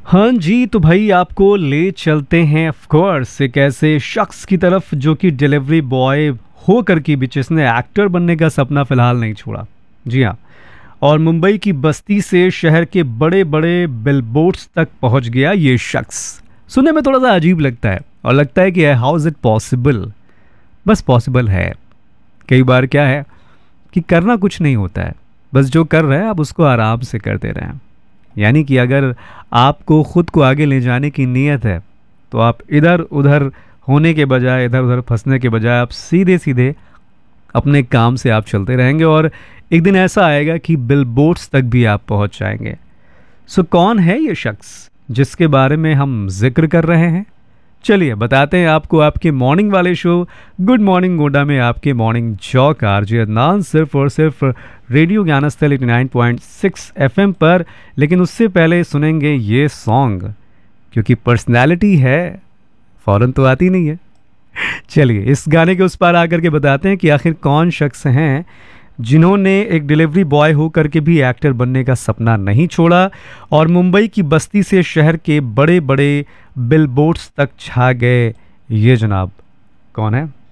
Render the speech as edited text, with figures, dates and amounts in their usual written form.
हाँ जी, तो भाई आपको ले चलते हैं ऑफ कोर्स एक ऐसे शख्स की तरफ जो कि डिलीवरी बॉय हो कर के भी जिसने एक्टर बनने का सपना फिलहाल नहीं छोड़ा। जी हाँ। और मुंबई की बस्ती से शहर के बड़े बड़े बिलबोर्ड्स तक पहुंच गया ये शख्स। सुनने में थोड़ा सा अजीब लगता है और लगता है कि हाउ इज इट पॉसिबल। बस पॉसिबल है। कई बार क्या है कि करना कुछ नहीं होता है, बस जो कर रहे हैं आप उसको आराम से करते रहें। यानी कि अगर आपको खुद को आगे ले जाने की नीयत है तो आप इधर उधर होने के बजाय, इधर उधर फंसने के बजाय आप सीधे सीधे अपने काम से आप चलते रहेंगे और एक दिन ऐसा आएगा कि बिलबोर्ड्स तक भी आप पहुंच जाएंगे। सो कौन है ये शख्स जिसके बारे में हम जिक्र कर रहे हैं? चलिए बताते हैं आपको आपके मॉर्निंग वाले शो गुड मॉर्निंग गोंडा में आपके मॉर्निंग जॉक आरजे अदनान सिर्फ और सिर्फ रेडियो ज्ञानस्थल 89.6 एफएम पर। लेकिन उससे पहले सुनेंगे ये सॉन्ग, क्योंकि पर्सनैलिटी है फौरन तो आती नहीं है। चलिए इस गाने के उस पार आकर के बताते हैं कि आखिर कौन शख्स हैं जिन्होंने एक डिलीवरी बॉय होकर के भी एक्टर बनने का सपना नहीं छोड़ा और मुंबई की बस्ती से शहर के बड़े बड़े बिलबोर्ड्स तक छा गए। ये जनाब कौन है?